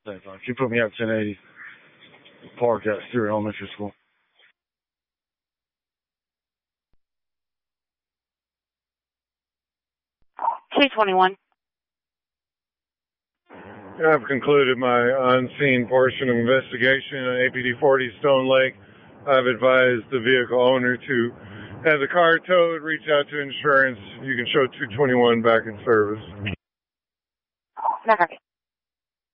She put me up 1080 Park at Stewart Elementary School. 221. I've concluded my on-scene portion of investigation on APD 40 Stone Lake. I've advised the vehicle owner to have the car towed, reach out to insurance. You can show 221 back in service. Okay.